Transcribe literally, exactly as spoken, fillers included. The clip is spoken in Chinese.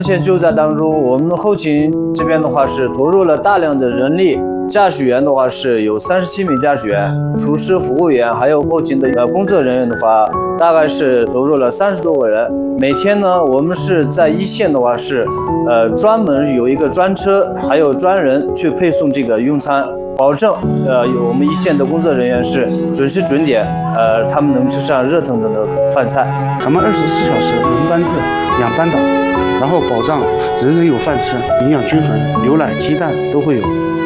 目前救灾当中，我们后勤这边的话是投入了大量的人力，驾驶员的话是有三十七名驾驶员，厨师、服务员，还有后勤的呃工作人员的话，大概是投入了三十多个人。每天呢，我们是在一线的话是，呃，专门有一个专车，还有专人去配送这个用餐，保证呃有我们一线的工作人员是准时准点，呃，他们能吃上热腾腾的饭菜。 咱们二十四小时轮班制，两班倒，然后保障人人有饭吃，营养均衡，牛奶、鸡蛋都会有。